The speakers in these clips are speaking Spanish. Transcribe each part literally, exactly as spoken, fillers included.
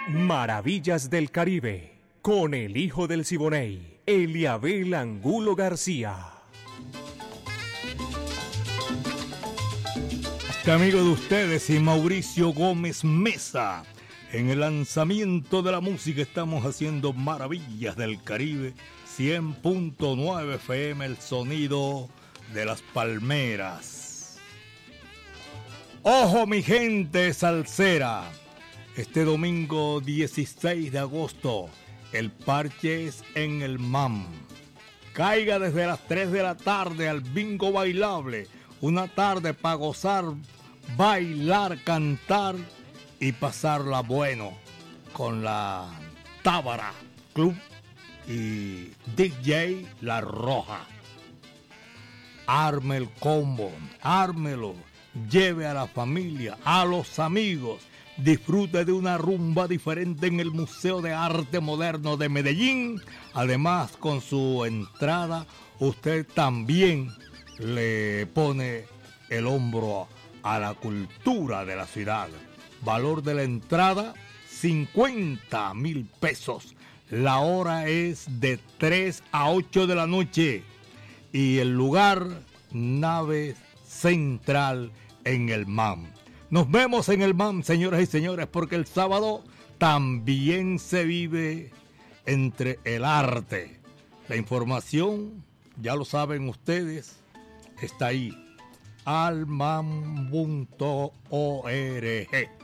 Maravillas del Caribe, con el hijo del Siboney, Eliabel Angulo García. Este amigo de ustedes y Mauricio Gómez Mesa. En el lanzamiento de la música estamos haciendo Maravillas del Caribe, cien punto nueve F M, el sonido de las palmeras. ¡Ojo, mi gente salsera! Este domingo dieciséis de agosto, el parche es en el M A M. Caiga desde las tres de la tarde al bingo bailable. Una tarde para gozar, bailar, cantar y pasarla bueno con la Tábara Club y D J La Roja. Arme el combo, ármelo, lleve a la familia, a los amigos. Disfrute de una rumba diferente en el Museo de Arte Moderno de Medellín. Además, con su entrada, usted también le pone el hombro a la cultura de la ciudad. Valor de la entrada, cincuenta mil pesos. La hora es de tres a ocho de la noche. Y el lugar, nave central en el M A M. Nos vemos en el M A M, señoras y señores, porque el sábado también se vive entre el arte. La información, ya lo saben ustedes, está ahí, almam punto org.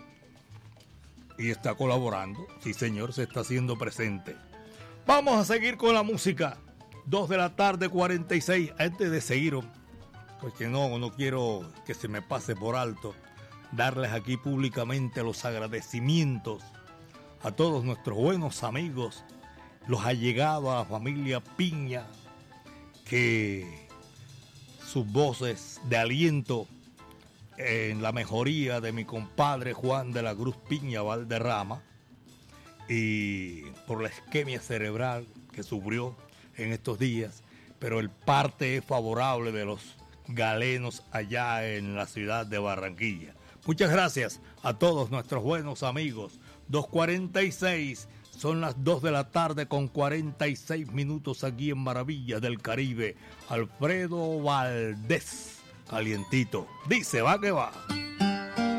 Y está colaborando, sí señor, se está haciendo presente. Vamos a seguir con la música. dos de la tarde, cuarenta y seis. Antes de seguir, porque no, no quiero que se me pase por alto, darles aquí públicamente los agradecimientos a todos nuestros buenos amigos, los allegados a la familia Piña, que sus voces de aliento en la mejoría de mi compadre Juan de la Cruz Piña Valderrama, y por la isquemia cerebral que sufrió en estos días, pero el parte es favorable de los galenos allá en la ciudad de Barranquilla. Muchas gracias a todos nuestros buenos amigos. dos cuarenta y seis, son las dos de la tarde con cuarenta y seis minutos aquí en Maravillas del Caribe. Alfredo Valdés, calientito. Dice, va que va.